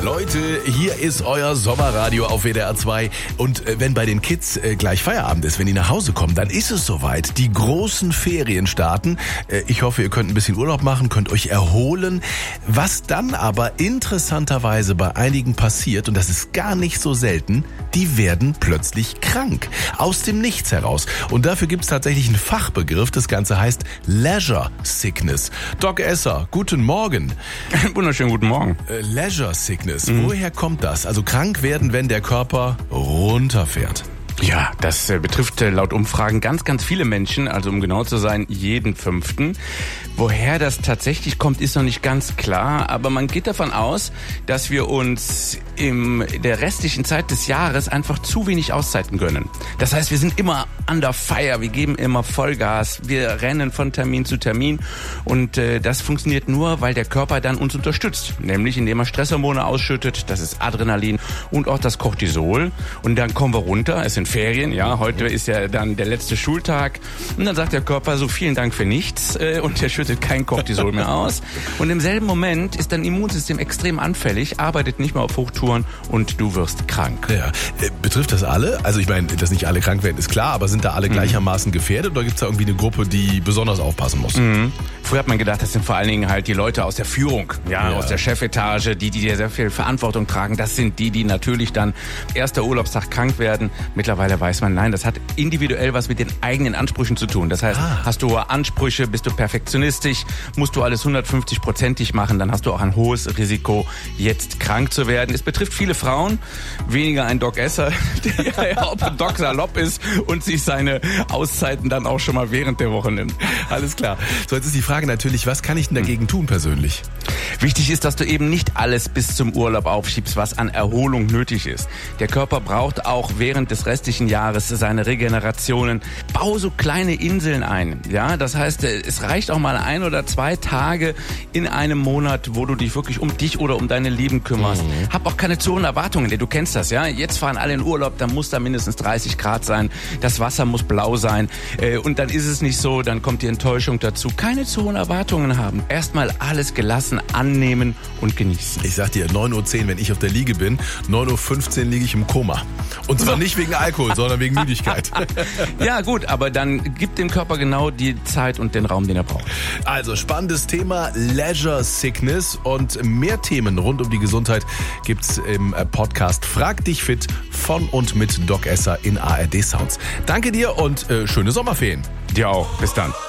Leute, hier ist euer Sommerradio auf WDR 2 und wenn bei den Kids gleich Feierabend ist, wenn die nach Hause kommen, dann ist es soweit. Die großen Ferien starten. Ich hoffe, ihr könnt ein bisschen Urlaub machen, könnt euch erholen. Was dann aber interessanterweise bei einigen passiert, und das ist gar nicht so selten, die werden plötzlich krank. Aus dem Nichts heraus. Und dafür gibt es tatsächlich einen Fachbegriff. Das Ganze heißt Leisure Sickness. Doc Esser, guten Morgen. Wunderschönen guten Morgen. Leisure Sickness, woher kommt das? Also krank werden, wenn der Körper runterfährt. Ja, das betrifft laut Umfragen ganz, ganz viele Menschen, also um genau zu sein, jeden 5. Woher das tatsächlich kommt, ist noch nicht ganz klar, aber man geht davon aus, dass wir uns in der restlichen Zeit des Jahres einfach zu wenig Auszeiten gönnen. Das heißt, wir sind immer under fire, wir geben immer Vollgas, wir rennen von Termin zu Termin und das funktioniert nur, weil der Körper dann uns unterstützt, nämlich indem er Stresshormone ausschüttet, das ist Adrenalin und auch das Cortisol und dann kommen wir runter, es sind Ferien, ja, heute ist ja dann der letzte Schultag und dann sagt der Körper so vielen Dank für nichts und er schüttet kein Cortisol mehr aus und im selben Moment ist dein Immunsystem extrem anfällig, arbeitet nicht mehr auf Hochtouren und du wirst krank. Ja, betrifft das alle? Also ich meine, dass nicht alle krank werden, ist klar, aber sind da alle gleichermaßen gefährdet oder gibt es da irgendwie eine Gruppe, die besonders aufpassen muss? Früher hat man gedacht, das sind vor allen Dingen halt die Leute aus der Führung, ja, aus der Chefetage, die sehr viel Verantwortung tragen. Das sind die natürlich dann erster Urlaubstag krank werden. Mittlerweile weiß man, nein, das hat individuell was mit den eigenen Ansprüchen zu tun. Das heißt, hast du hohe Ansprüche, bist du perfektionistisch, musst du alles 150%ig machen, dann hast du auch ein hohes Risiko, jetzt krank zu werden. Es betrifft viele Frauen, weniger ein Doc Esser, der ja auch Doc salopp ist und sich seine Auszeiten dann auch schon mal während der Woche nimmt. Alles klar. So, jetzt ist die Frage natürlich, was kann ich denn dagegen tun persönlich? Wichtig ist, dass du eben nicht alles bis zum Urlaub aufschiebst, was an Erholung nötig ist. Der Körper braucht auch während des restlichen Jahres seine Regenerationen. Bau so kleine Inseln ein. Ja, das heißt, es reicht auch mal 1 oder 2 Tage in einem Monat, wo du dich wirklich um dich oder um deine Lieben kümmerst. Hab auch keine zu hohen Erwartungen, denn du kennst das, ja. Jetzt fahren alle in Urlaub, da muss da mindestens 30 Grad sein. Das Wasser muss blau sein. Und dann ist es nicht so, dann kommt die Enttäuschung dazu. Keine zu hohen Erwartungen haben. Erstmal alles gelassen annehmen und genießen. Ich sag dir, 9:10 Uhr, wenn ich auf der Liege bin, 9:15 Uhr liege ich im Koma. Und zwar nicht wegen Alkohol, sondern wegen Müdigkeit. Ja gut, aber dann gib dem Körper genau die Zeit und den Raum, den er braucht. Also spannendes Thema, Leisure Sickness, und mehr Themen rund um die Gesundheit gibt's im Podcast Frag dich fit von und mit Doc Esser in ARD Sounds. Danke dir und schöne Sommerferien. Dir auch. Bis dann.